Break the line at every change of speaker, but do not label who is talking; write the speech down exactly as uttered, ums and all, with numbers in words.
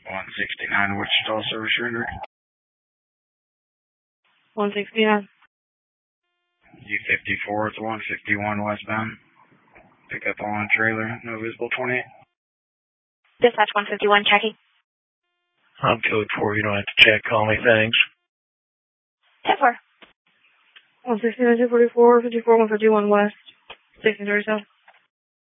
one sixty-nine Wichita Service Rendered.
one sixty-nine.
U fifty-four to one fifty-one westbound. Pick up on trailer, no visible twenty-eight.
Dispatch one fifty-one, checking.
I'm code four, you don't have to check, call me, thanks.
ten four. one sixty-nine, two forty-four, fifty-four, one fifty-one west, sixteen thirty-seven.